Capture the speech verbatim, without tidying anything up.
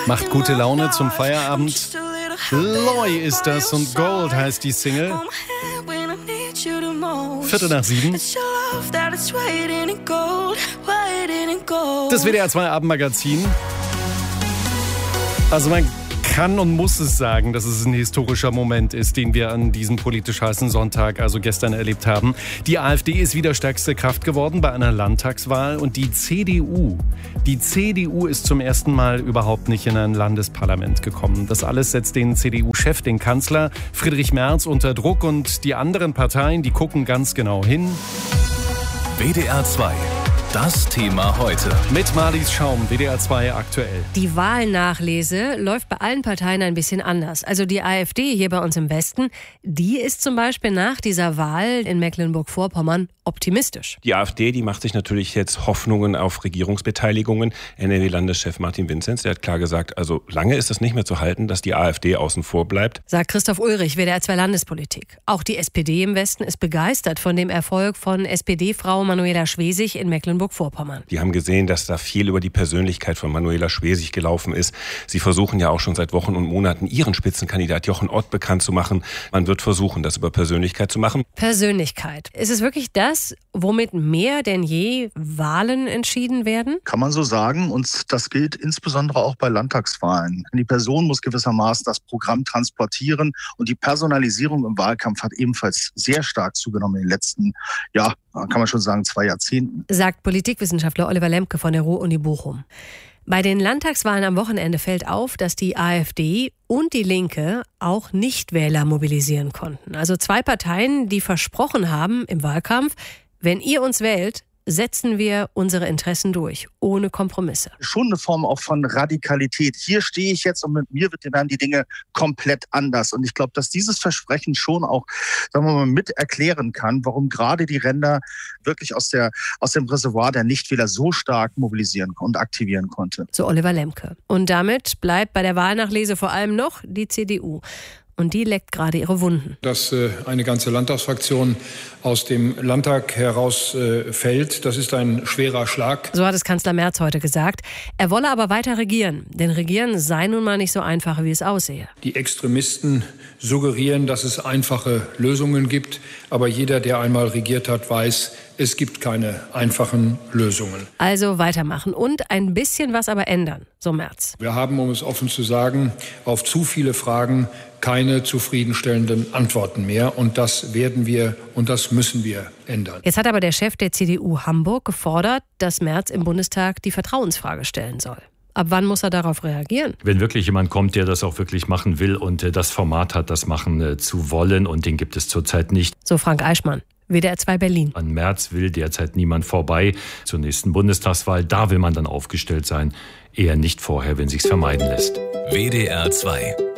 Macht gute Laune zum Feierabend. Loy ist das und Gold heißt die Single. Viertel nach sieben. Das W D R zwei Abendmagazin. Also man kann und muss es sagen, dass es ein historischer Moment ist, den wir an diesem politisch heißen Sonntag, also gestern, erlebt haben. Die AfD ist wieder stärkste Kraft geworden bei einer Landtagswahl und die C D U, die C D U ist zum ersten Mal überhaupt nicht in ein Landesparlament gekommen. Das alles setzt den C D U-Chef, den Kanzler Friedrich Merz, unter Druck und die anderen Parteien, die gucken ganz genau hin. W D R zwei. Das Thema heute. Mit Marlies Schaum, W D R zwei aktuell. Die Wahlnachlese läuft bei allen Parteien ein bisschen anders. Also die AfD hier bei uns im Westen, die ist zum Beispiel nach dieser Wahl in Mecklenburg-Vorpommern optimistisch. Die AfD, die macht sich natürlich jetzt Hoffnungen auf Regierungsbeteiligungen. N R W-Landeschef Martin Vinzenz, der hat klar gesagt, also lange ist es nicht mehr zu halten, dass die AfD außen vor bleibt. Sagt Christoph Ulrich, W D R zwei Landespolitik. Auch die S P D im Westen ist begeistert von dem Erfolg von S P D-Frau Manuela Schwesig in Mecklenburg-Vorpommern. Die haben gesehen, dass da viel über die Persönlichkeit von Manuela Schwesig gelaufen ist. Sie versuchen ja auch schon seit Wochen und Monaten ihren Spitzenkandidat Jochen Ott bekannt zu machen. Man wird versuchen, das über Persönlichkeit zu machen. Persönlichkeit. Ist es wirklich das, womit mehr denn je Wahlen entschieden werden? Kann man so sagen. Und das gilt insbesondere auch bei Landtagswahlen. Die Person muss gewissermaßen das Programm transportieren. Und die Personalisierung im Wahlkampf hat ebenfalls sehr stark zugenommen in den letzten, ja, kann man schon sagen, zwei Jahrzehnten. Sagt Politikwissenschaftler Oliver Lemke von der Ruhr-Uni Bochum. Bei den Landtagswahlen am Wochenende fällt auf, dass die AfD und die Linke auch Nichtwähler mobilisieren konnten. Also zwei Parteien, die versprochen haben im Wahlkampf, wenn ihr uns wählt, setzen wir unsere Interessen durch, ohne Kompromisse. Schon eine Form auch von Radikalität. Hier stehe ich jetzt und mit mir werden die Dinge komplett anders. Und ich glaube, dass dieses Versprechen schon auch, sagen wir mal, mit erklären kann, warum gerade die Ränder wirklich aus der aus dem Reservoir der Nichtwähler so stark mobilisieren und aktivieren konnte. So Oliver Lemke. Und damit bleibt bei der Wahlnachlese vor allem noch die C D U. Und die leckt gerade ihre Wunden. Dass äh, eine ganze Landtagsfraktion aus dem Landtag heraus äh, fällt, das ist ein schwerer Schlag. So hat es Kanzler Merz heute gesagt. Er wolle aber weiter regieren. Denn regieren sei nun mal nicht so einfach, wie es aussehe. Die Extremisten suggerieren, dass es einfache Lösungen gibt. Aber jeder, der einmal regiert hat, weiß, es gibt keine einfachen Lösungen. Also weitermachen und ein bisschen was aber ändern, so Merz. Wir haben, um es offen zu sagen, auf zu viele Fragen keine zufriedenstellenden Antworten mehr. Und das werden wir und das müssen wir ändern. Jetzt hat aber der Chef der C D U Hamburg gefordert, dass Merz im Bundestag die Vertrauensfrage stellen soll. Ab wann muss er darauf reagieren? Wenn wirklich jemand kommt, der das auch wirklich machen will und das Format hat, das machen zu wollen, und den gibt es zurzeit nicht. So Frank Eichmann, W D R zwei Berlin. An Merz will derzeit niemand vorbei. Zur nächsten Bundestagswahl, da will man dann aufgestellt sein. Eher nicht vorher, wenn sich's vermeiden lässt. W D R zwei